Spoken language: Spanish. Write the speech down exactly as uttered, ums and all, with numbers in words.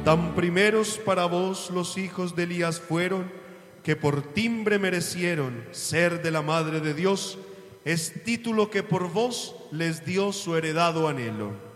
Tan primeros para vos los hijos de Elías fueron, que por timbre merecieron ser de la Madre de Dios, es título que por vos les dio su heredado anhelo.